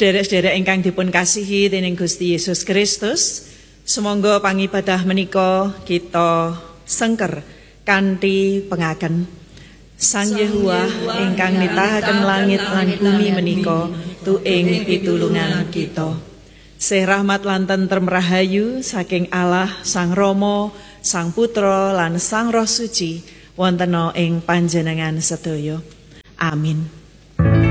Sederek-sederek ingkang dipun kasihi dening Gusti Yesus Kristus, sumangga pangibadah menika kita sengker kanthi pengaken. Sang Yehuwa ingkang nitahaken langit lan bumi menika tuing pitulungan kita. Sih rahmat lan tentrem rahayu saking Allah Sang Rama, Sang Putra lan Sang Roh Suci wonten ing panjenengan sedaya. Amin.